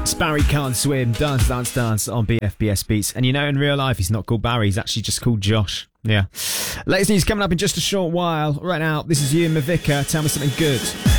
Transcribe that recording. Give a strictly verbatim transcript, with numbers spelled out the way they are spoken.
Barry Can't Swim, Dance Dance Dance on B F B S Beats. And you know, in real life, he's not called Barry, he's actually just called Josh. Yeah. Latest news coming up in just a short while. Right now, this is you, Mavica. Tell me something good.